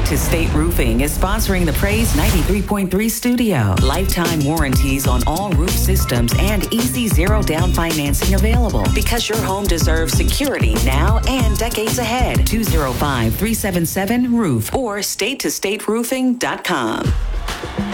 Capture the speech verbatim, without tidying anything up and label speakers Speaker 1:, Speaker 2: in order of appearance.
Speaker 1: to State Roofing is sponsoring the Praise ninety-three point three studio. Lifetime warranties on all roof systems and easy zero down financing available because your home deserves security now and decades ahead. two oh five, three seven seven, roof or state to state roofing dot com.